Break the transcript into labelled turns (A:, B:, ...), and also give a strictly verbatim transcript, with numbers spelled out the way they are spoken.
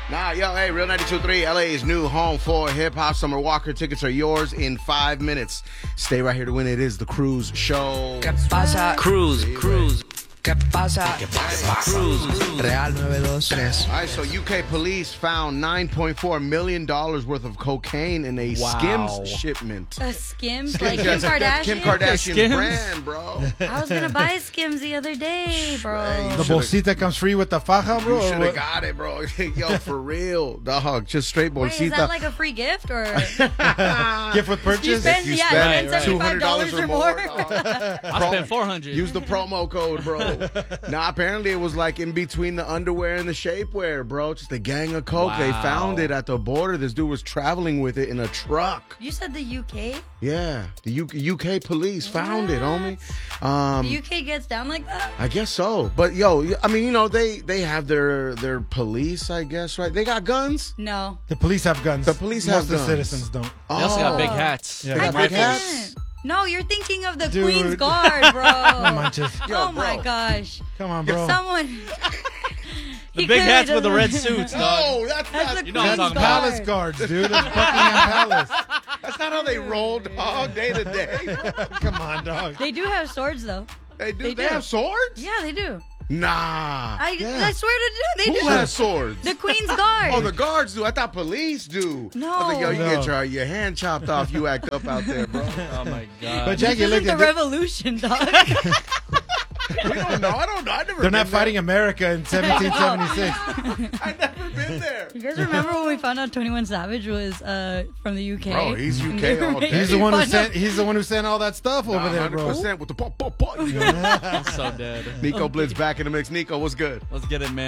A: Nah, yo, hey, Real ninety-two point three, L A's new home for hip-hop. Summer Walker tickets are yours in five minutes. Stay right here to win. It is The Cruise Show.
B: ¿Qué pasa? Cruise, Cruise. ¿Qué pasa? ¿Qué pasa? Cruise, Real nine two three.
A: All right, so U K police found nine point four million dollars worth of cocaine in a
C: Wow.
A: Skims shipment.
D: A Skims?
A: Skims,
D: Like Kim
A: yes, that's
D: Kardashian?
A: Kim Kardashian's
C: Skims?
A: brand, bro.
D: I was going to buy Skims the other day, bro.
A: Hey, you
E: The
A: shoulda-
E: bolsita comes free with the faja, bro.
A: You
E: or
A: should
E: what?
A: have got it, bro. Yo, for real, dog. Just straight
D: Wait,
A: bolsita.
D: is that like a free gift or
E: Gift with
D: you
E: purchase.
D: spend,
A: you
D: yeah,
A: spend
D: spend
C: right,
D: seventy-five dollars or more?
A: dog.
C: I spent four hundred.
A: Use the promo code, bro. Nah, apparently it was like in between the underwear and the shapewear, bro. Just a gang of coke. They
C: Wow.
A: found it at the border. This dude was traveling with it in a truck.
D: You said the U K?
A: Yeah, the U- UK police found it, homie.
D: The
A: Um,
D: U K gets down like that?
A: I guess so. But yo, I mean, you know, they they have their their police, I guess, right? They got guns.
D: No.
E: The police have guns.
A: The police
E: Most
A: have
E: of the
A: guns.
E: citizens don't.
C: They also got big
A: Oh.
C: hats.
E: Yeah,
A: They
E: I
A: got
D: I
A: big
D: thought
A: hats.
D: that- No, you're thinking of the
E: Dude.
D: Queen's Guard, bro.
E: No manches.
A: Yo,
D: oh my
A: bro.
D: gosh.
E: Come on, bro.
D: Someone.
C: The
D: He
C: big
D: clearly
C: hats with the red
D: doesn't-
C: suits, dog.
A: No, that's
D: That's
A: not.
D: the
C: You know what I'm
D: Queen's
C: talking about.
E: Palace
D: Guard.
E: guards, dude. It's Buckingham Palace.
A: That's not how they roll, dog. Day to day.
E: Come on, dog.
D: They do have swords, though.
A: They do.
D: They
A: They,
D: do.
A: have swords?
D: Yeah, they do.
A: Nah.
D: I,
E: Yeah.
D: I swear to do. They
A: Who
D: do.
A: has swords?
D: The Queen's Guard.
A: Oh, the guards do. I thought police do.
D: No.
A: I was like, yo, you
E: No.
A: get your, your hand chopped off. You act up out there, bro.
C: Oh my god.
E: But
D: This
E: Jackie,
D: isn't
E: look
D: the
E: at the,
D: revolution, dog.
A: We don't know. I don't know. I never.
E: they're
A: been
E: not fighting
A: there.
E: America in seventeen seventy-six.
A: I never been there.
D: You guys remember when we found out twenty-one Savage was uh, from the U K?
A: Bro, he's U K all day.
E: He's the one who
D: Find
E: sent.
D: out-
E: He's the one who sent all that stuff over
A: Nah,
E: there, bro.
A: one hundred percent with the pop, pop, pop.
C: I'm so dead.
A: Nico Blitz back in the mix. Nico, what's good?
C: Let's get it, man.